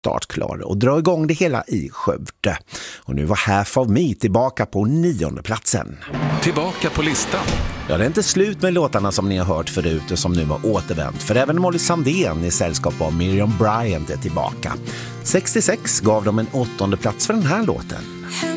startklar och dra igång det hela i Skövde. Och nu var Half of Me tillbaka på 9:e platsen. Tillbaka på listan. Ja, det är inte slut med låtarna som ni har hört förut och som nu har återvänt. För även Molly Sandén i sällskap av Miriam Bryant är tillbaka. 66 gav de en 8:e plats för den här låten.